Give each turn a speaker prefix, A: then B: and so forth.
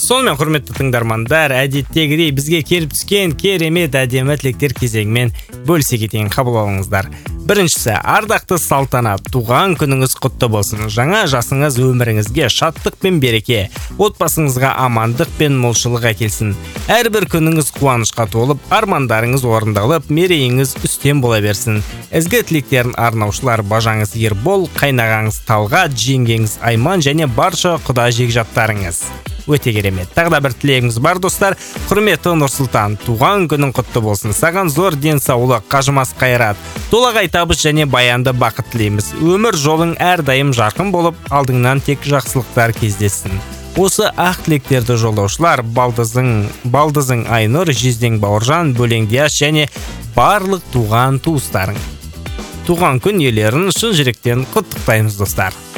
A: Сонымен құрметті тыңдармандар, әдеттегідей бізге келіп түскен керемет әдемі тілектер кезеңімен бөлісе кетейін, қабыл алыңыздар. Біріншісі, ардақты Салтанат, туған күніңіз құтты болсын. Жаңа жасыңыз өміріңізге шаттық пен береке, отбасыңызға амандық пен молшылық әкелсін. Әрбір күніңіз қуанышқа толып, армандарыңыз орындалып, мерейіңіз үстем бола берсін. Ізгі тілектерін арнаушылар бажаңыз Ербол, қайнағаңыз Талғат, жеңгеңіз Айман және барша құда жекжаттарыңыз. Өте керемет. Тағы да бір тілегіңіз бар, достар. Құрметті Нұрсұлтан, туған күнің құтты болсын. Саған зор денсаулық, қажымас қайрат, толағай табыс және баянды бақыт тілейміз. Өмір жолың әрдайым жарқын болып, алдыңнан тек жақсылықтар кездесін. Осы ақ тілектерді жолдаушылар Балдызың Айнұр, Жездең Бауыржан, Бөлең Диаш және барлық туған туыстарың. Туған күн иелерін шын жүректен құттықтаймыз, достар.